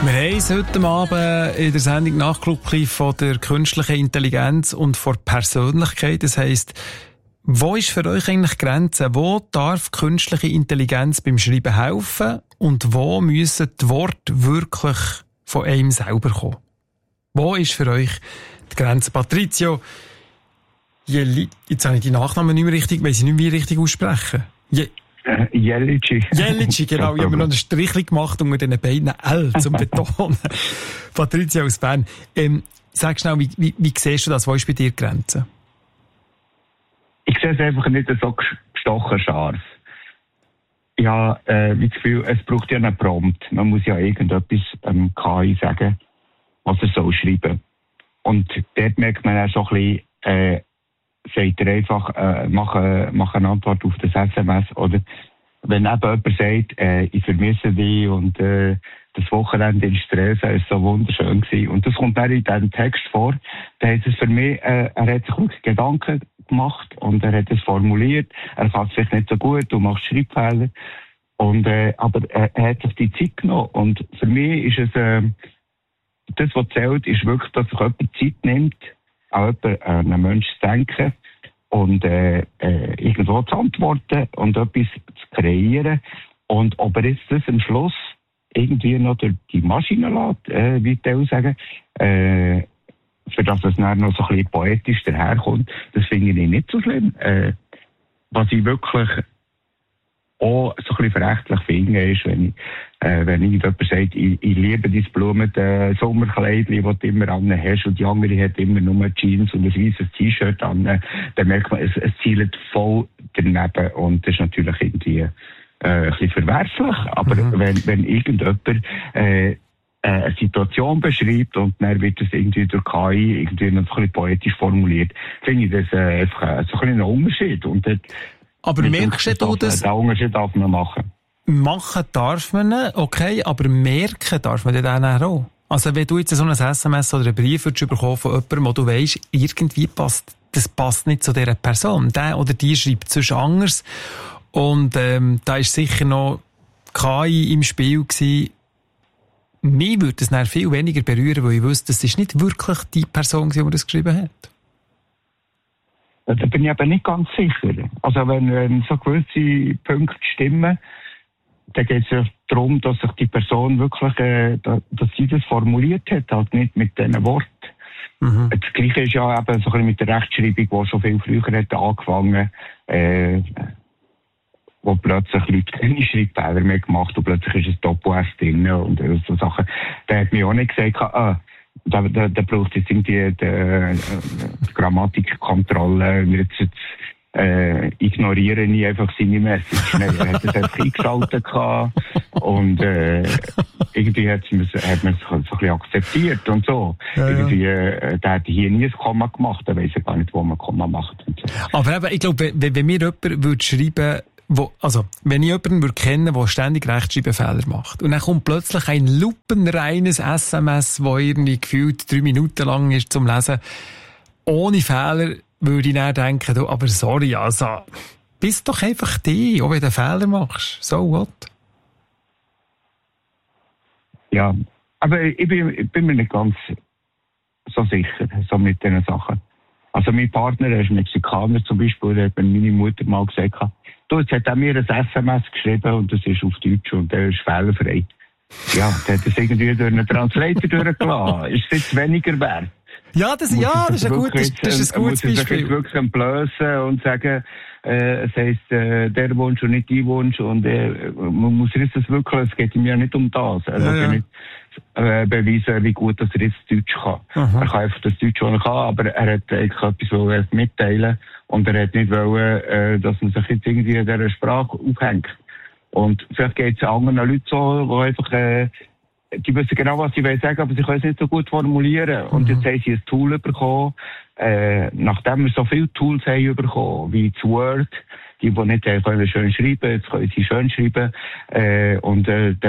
Wir haben es heute Abend in der Sendung Nachklugli von der künstlichen Intelligenz und von Persönlichkeit. Das heisst, wo ist für euch eigentlich die Grenze? Wo darf künstliche Intelligenz beim Schreiben helfen und wo müssen die Worte wirklich von einem selber kommen? Wo ist für euch die Grenze? Patrizio, jetzt habe ich die Nachnamen nicht mehr richtig, weil sie nicht mehr richtig aussprechen. Jelici, genau. Ich habe mir noch einen Strich gemacht unter diesen beiden L zum Betonen. Patrizia aus Bern. Sag schnell, wie siehst du das? Wo ist bei dir die Grenze? Ich sehe es einfach nicht so gestochen scharf. Ich habe das Gefühl, es braucht ja einen Prompt. Man muss ja irgendetwas KI sagen, was er soll schreiben. Und dort merkt man auch schon ein bisschen, sagt er einfach, mach eine Antwort auf das SMS. Oder wenn eben jemand sagt, ich vermisse dich und das Wochenende in Stresa ist so wunderschön gewesen. Und das kommt dann in diesem Text vor. Da heißt es für mich, er hat sich wirklich Gedanken gemacht und er hat es formuliert. Er kann es vielleicht nicht so gut, du machst Schreibfehler. Und, aber er hat sich die Zeit genommen. Und für mich ist es, das, was zählt, ist wirklich, dass sich jemand Zeit nimmt, an einen Menschen zu denken und irgendwo zu antworten und etwas zu kreieren. Und ob er jetzt das am Schluss irgendwie noch durch die Maschine lässt, wie die auch sagen, für das es dann noch so ein bisschen poetisch daherkommt, das finde ich nicht so schlimm. Was ich wirklich auch so ein bisschen verächtlich finde, ist, wenn jemand sagt, ich liebe dein blumige Sommerkleidchen, das du immer an hast, und die andere hat immer nur Jeans und ein weißes T-Shirt an, dann merkt man, es zielt voll daneben und das ist natürlich irgendwie ein bisschen verwerflich. Aber wenn irgendjemand eine Situation beschreibt und dann wird das irgendwie durch KI irgendwie noch so ein bisschen poetisch formuliert, finde ich das einfach so ein bisschen ein Unterschied. Und aber merkst du das? Den Unterschied darf man machen. Machen darf man, okay, aber merken darf man dann auch. Also wenn du jetzt so ein SMS oder einen Brief bekommen von jemandem, wo du weisst, irgendwie das passt nicht zu dieser Person. Der oder die schreibt sonst anders. Und da ist sicher noch KI im Spiel gewesen. Mich würde es dann viel weniger berühren, weil ich wüsste, das ist nicht wirklich die Person, die das geschrieben hat. Da bin ich aber nicht ganz sicher. Also wenn so gewisse Punkte stimmen, dann geht es ja darum, dass sich die Person wirklich, dass sie das formuliert hat, halt nicht mit diesen Worten. Das Gleiche ist ja eben so ein bisschen mit der Rechtschreibung, die schon viel früher hat angefangen, wo plötzlich Leute keine Schreibfehler mehr gemacht und plötzlich ist ein Doppel-S drin und so Sachen. Da hat mir auch nicht gesagt, da braucht es irgendwie die Grammatikkontrolle. Wir jetzt ignorieren nicht einfach seine Message. Er hat das einfach eingeschaltet und irgendwie hat man es so ein bisschen akzeptiert und so. Ja, irgendwie, der hat hier nie ein Komma gemacht, da weiss er gar nicht, wo man ein Komma macht. Und so. Aber eben, ich glaube, wenn mir jemand würde schreiben, wenn ich jemanden kennen würde, der ständig Rechtschreibfehler macht, und dann kommt plötzlich ein lupenreines SMS, das irgendwie gefühlt 3 Minuten lang ist zum Lesen, ohne Fehler, würde ich dann denken, du, aber sorry, also, bist doch einfach die, auch wenn du Fehler machst. So what? Ja, aber ich bin mir nicht ganz so sicher, so mit diesen Sachen. Also mein Partner, der ist Mexikaner zum Beispiel, der hat mir meine Mutter mal gesagt, du, jetzt hat er mir ein SMS geschrieben und das ist auf Deutsch und der ist fehlerfrei. Ja, der hat das irgendwie durch einen Translator durchgelassen. Ist es jetzt weniger wert? Ja, das ist ein gutes Beispiel. Man muss sich wirklich entblößen und sagen, es heisst der Wunsch und nicht die Wunsch und man muss jetzt das wirklich, es geht ihm ja nicht um das. Er will nicht beweisen, wie gut er jetzt Deutsch kann. Er kann einfach das Deutsch, was er kann, aber er hat eigentlich etwas mitteilen und er hat nicht wollen, dass man sich jetzt irgendwie in dieser Sprache aufhängt. Und vielleicht geht es anderen Leuten so, die einfach die wissen genau, was sie sagen, aber sie können es nicht so gut formulieren. Und jetzt haben sie ein Tool bekommen, nachdem wir so viele Tools haben bekommen, wie das Word, die nicht können schön schreiben, jetzt können sie schön schreiben, und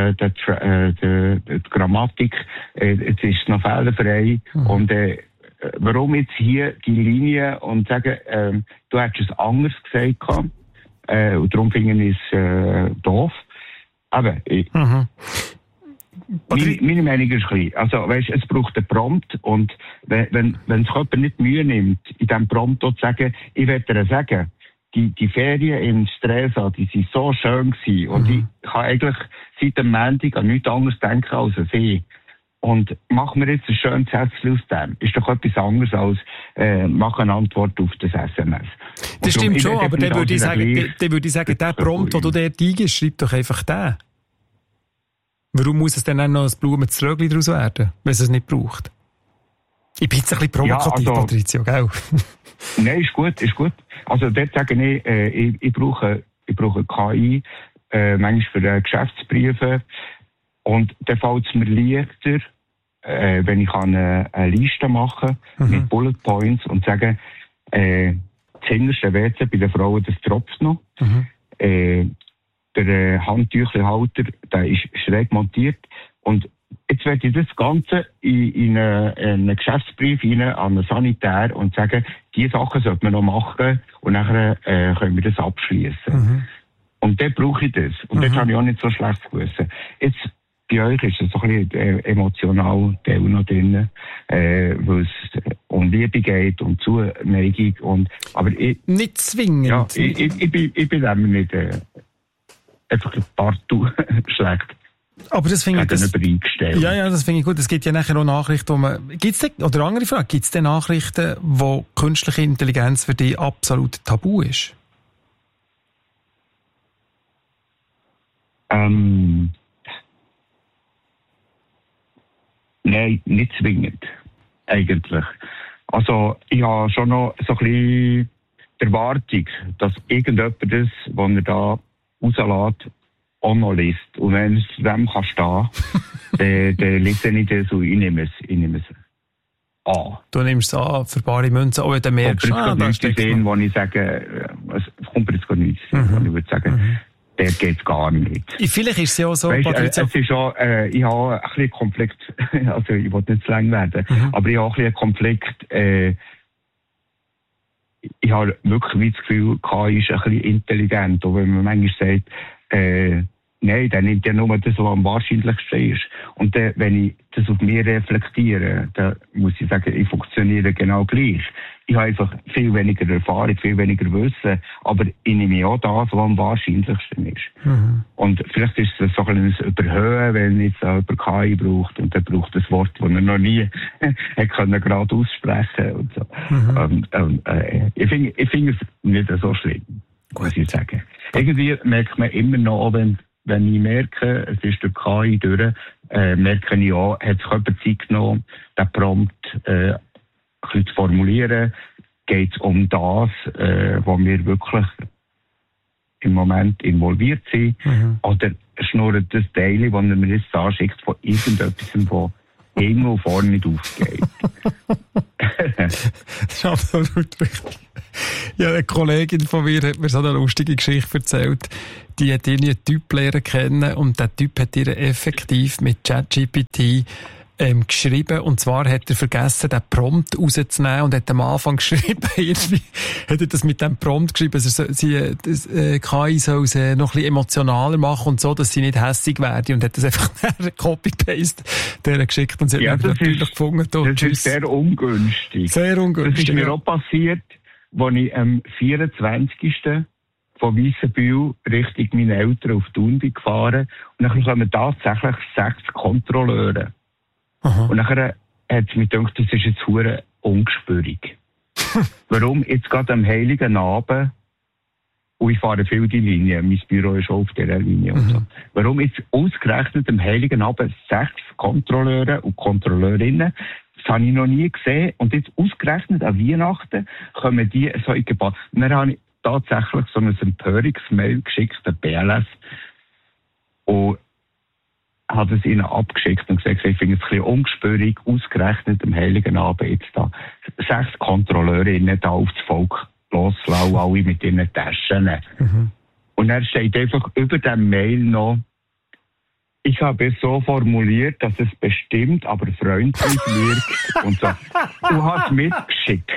die Grammatik, jetzt ist es noch fehlerfrei. Und warum jetzt hier die Linie und sagen, du hättest es anders gesagt, und darum finde ich es doof. Aber Meine Meinung ist klein. Also, weißt, es braucht einen Prompt und wenn sich jemand nicht Mühe nimmt, in diesem Prompt zu sagen, ich werde dir sagen, die Ferien in Stresa, die sind so schön gewesen und ich kann eigentlich seit dem Montag an nichts anderes denken als an sie. Und machen wir jetzt ein schönes Sätzchen aus dem. Ist doch etwas anderes als mach eine Antwort auf das SMS. Das stimmt schon, aber dann würde ich sagen, der Prompt, den du dort eingibst, schreib doch einfach den. Warum muss es dann auch noch ein Blumenströgli daraus werden, wenn es nicht braucht? Ich bin jetzt ein bisschen provokativ, ja, also, Patrizio, gell? Nein, ist gut. Also dort sage ich brauche KI, manchmal für Geschäftsbriefe. Und dann fällt es mir leichter, wenn ich eine Liste machen kann mit Bullet Points und sagen, das hinterste WC bei den Frauen, das tropft noch. Der Handtüchelhalter, der ist schräg montiert. Und jetzt werde ich das Ganze in einen Geschäftsbrief rein an einen Sanitär und sagen, diese Sachen sollte man noch machen und nachher können wir das abschließen. Und dann brauche ich das. Und dort habe ich auch nicht so schlecht gewusst. Jetzt, bei euch ist es so ein bisschen emotional Teil noch drin, weil es um Liebe geht, um Zuneigung. Aber ich, nicht zwingend. Ja, ich bin dem nicht einfach ein partout schlecht. Aber das finde ich Ja, das finde ich gut. Es gibt ja nachher auch Nachrichten, wo man, oder andere Frage, gibt es denn Nachrichten, wo künstliche Intelligenz für dich absolut tabu ist? Nein, nicht zwingend. Eigentlich. Also, ich habe schon noch so ein bisschen die Erwartung, dass irgendjemand das, was er da rauslässt, auch noch liest. Und wenn es zu dem kann stehen, dann lese ich das und ich nehme es an. Du nimmst es an, für bare Münzen, auch wenn du merkst, da steckt sehen, wo ich sage, es kommt jetzt gar nichts. Und ich würde sagen, der geht gar nicht. Vielleicht ist es ja auch so, weißt, Patrizio. Es ist auch, ich habe ein bisschen Konflikt, also ich will nicht zu lang werden, aber ich habe auch ein bisschen Konflikt, ich habe wirklich das Gefühl, KI ist ein bisschen intelligent, auch wenn man manchmal sagt, nein, der nimmt ja nur das, was am wahrscheinlichsten ist. Und dann, wenn ich das auf mich reflektiere, dann muss ich sagen, ich funktioniere genau gleich. Ich habe einfach viel weniger Erfahrung, viel weniger Wissen, aber ich nehme auch das, was am wahrscheinlichsten ist. Und vielleicht ist es so ein Überhöhen, wenn jetzt über KI braucht und dann braucht das Wort, das er noch nie können gerade aussprechen und so. Ich finde es nicht so schlimm, muss ich sagen. Irgendwie merkt man immer noch, wenn ich merke, es ist durch KI durch, merke ich auch, hat sich jemand Zeit genommen, den Prompt ein bisschen zu formulieren. Geht es um das, wo wir wirklich im Moment involviert sind? Oder schnurrt das Teil, das er mir jetzt anschickt, von irgendetwas, wo irgendwo vorne nicht aufgeht? Das ist absolut richtig. Ja, eine Kollegin von mir hat mir so eine lustige Geschichte erzählt. Die hat irgendwie einen Typ lernen kennen und der Typ hat ihr effektiv mit ChatGPT geschrieben. Und zwar hat er vergessen, den Prompt rauszunehmen und hat am Anfang geschrieben, irgendwie hat er das mit dem Prompt geschrieben, also KI soll es noch ein bisschen emotionaler machen und so, dass sie nicht hässig werden, und hat das einfach Copy-Paste denen geschickt und sie hat natürlich gefunden. Das ist sehr ungünstig. Sehr ungünstig. Das ist mir auch passiert, als ich am 24. von Weissenbühl Richtung meine Eltern auf Thun bin gefahren. Und dann kommen tatsächlich 6 Kontrolleure. Und nachher hat es mir gedacht, das ist jetzt verdammt ungespürig. Warum jetzt gerade am Heiligen Abend, und ich fahre viel die Linie, mein Büro ist auch auf dieser Linie und so. Warum jetzt ausgerechnet am Heiligen Abend 6 Kontrolleure und Kontrolleurinnen? Das habe ich noch nie gesehen. Und jetzt ausgerechnet an Weihnachten kommen die so in Gebäude. Und dann habe ich tatsächlich so ein Empörungsmail geschickt, der BLS, und hat es ihnen abgeschickt und gesagt, ich finde es ein bisschen ungespürig, ausgerechnet am Heiligen Abend jetzt da 6 Kontrolleurinnen da auf das Volk loslassen, alle mit ihren Taschen. Und er steht einfach über dem Mail noch, ich habe es so formuliert, dass es bestimmt, aber freundlich wirkt und so. Du hast mitgeschickt.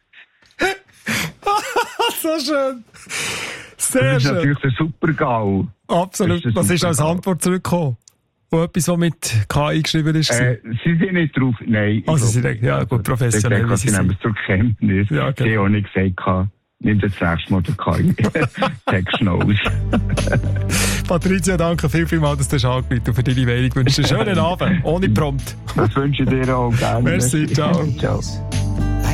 So schön. Sehr schön. Das ist natürlich der Super-GAU. Absolut. Was ist als Antwort zurückgekommen? Und etwas, was mit KI geschrieben ist? Sie sind nicht drauf, nein. Also sie sind, ja gut, professionell. Sie nehmen es zur Kenntnis. Ja, genau. Sie haben auch nicht gesagt, nimm das nächste Mal den KI. Text noch aus. Patricia, danke vielmals, dass du hast angerufen und für deine Meinung. Ich wünsche dir einen schönen Abend, ohne Prompt. Das wünsche ich dir auch gerne. Merci, ciao. Ciao.